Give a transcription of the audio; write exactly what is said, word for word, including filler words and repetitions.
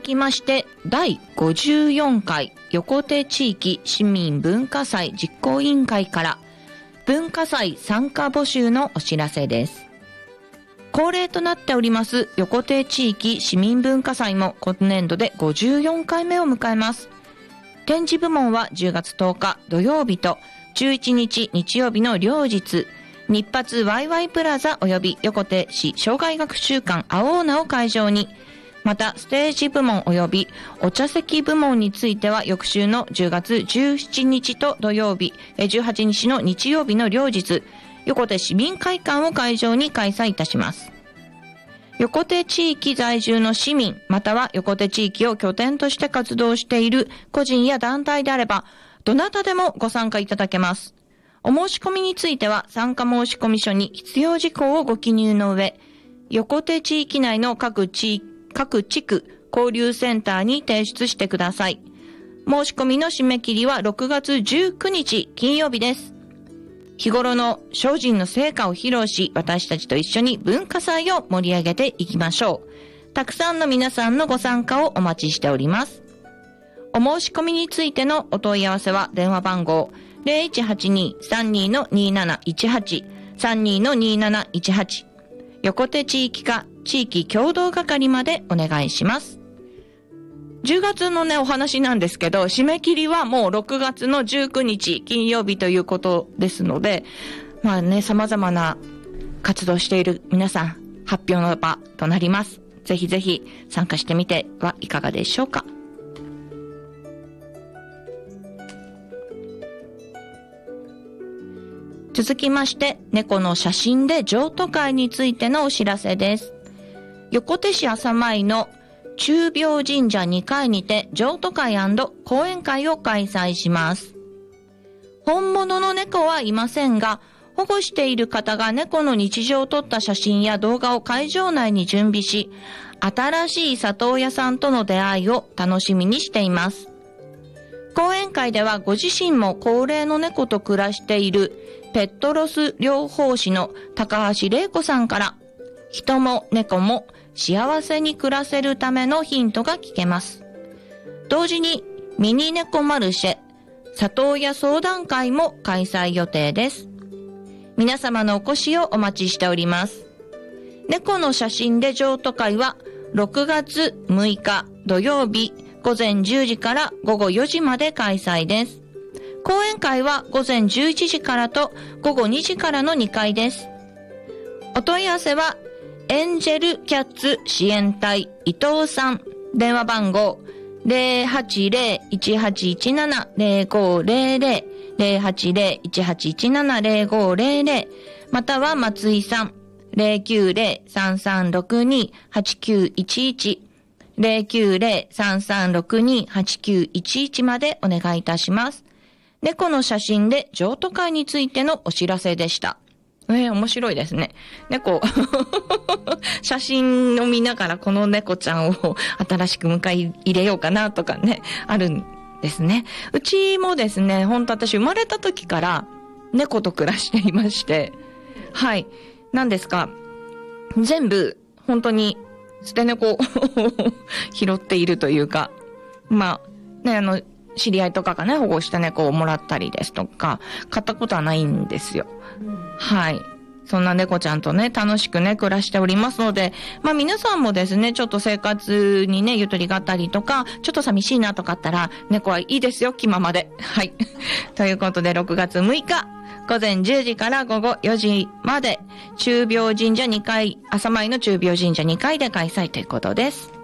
きましてだいごじゅうよんかい横手地域市民文化祭実行委員会から文化祭参加募集のお知らせです。恒例となっております横手地域市民文化祭も今年度でごじゅうよんかいめを迎えます。展示部門はじゅうがつとおか土曜日とじゅういちにち日曜日の両日、日発ワイワイプラザ及び横手市障害学習館青菜を会場に、またステージ部門及びお茶席部門については翌週のじゅうがつじゅうしちにちと土曜日、じゅうはちにちの日曜日の両日、横手市民会館を会場に開催いたします。横手地域在住の市民、または横手地域を拠点として活動している個人や団体であれば、どなたでもご参加いただけます。お申し込みについては参加申込書に必要事項をご記入の上、横手地域内の各地、各地区交流センターに提出してください。申し込みの締め切りはろくがつじゅうくにち金曜日です。日頃の精進の成果を披露し、私たちと一緒に文化祭を盛り上げていきましょう。たくさんの皆さんのご参加をお待ちしております。お申し込みについてのお問い合わせは電話番号 ゼロいちはちに さんに の にーなないちはち さんに の にーなないちはち、横手地域課地域共同係までお願いします。じゅうがつのねお話なんですけど、締め切りはもうろくがつのじゅうくにち金曜日ということですので、まあね、様々な活動している皆さん、発表の場となります。ぜひぜひ参加してみてはいかがでしょうか。続きまして、猫の写真で譲渡会についてのお知らせです。横手市朝舞の中病神社にかいにて譲渡会&講演会を開催します。本物の猫はいませんが、保護している方が猫の日常を撮った写真や動画を会場内に準備し、新しい里親さんとの出会いを楽しみにしています。講演会ではご自身も高齢の猫と暮らしているペットロス療法士の高橋玲子さんから、人も猫も幸せに暮らせるためのヒントが聞けます。同時にミニ猫マルシェ、里親相談会も開催予定です。皆様のお越しをお待ちしております。猫の写真で譲渡会はろくがつむいか土曜日ごぜんじゅうじからごごよじまで開催です。講演会はごぜんじゅういちじからとごごにじからのにかいです。お問い合わせはエンジェルキャッツ支援隊伊藤さん、電話番号 ゼロはちゼロ いちはちいちなな ゼロごゼロゼロ ゼロはちゼロ いちはちいちなな ゼロごゼロゼロ、または松井さん ゼロきゅうゼロ さんさんろくに はちきゅういちいち ゼロきゅうゼロ さんさんろくに はちきゅういちいちまでお願いいたします。猫の写真で譲渡会についてのお知らせでした。えー、面白いですね。猫、写真を見ながらこの猫ちゃんを新しく迎え入れようかなとかね、あるんですね。うちもですね、本当私生まれた時から猫と暮らしていまして、はい。何ですか、全部本当に捨て猫を拾っているというか、まあ、ね、あの、知り合いとかがね、保護した猫をもらったりですとか、買ったことはないんですよ。うん、はい。そんな猫ちゃんとね、楽しくね、暮らしておりますので、まあ皆さんもですね、ちょっと生活にね、ゆとりがあったりとか、ちょっと寂しいなとかあったら、猫はいいですよ、気ままで。はい。ということで、ろくがつむいか、ごぜんじゅうじからごごよじまで、中病神社にかい、朝舞の中病神社にかいで開催ということです。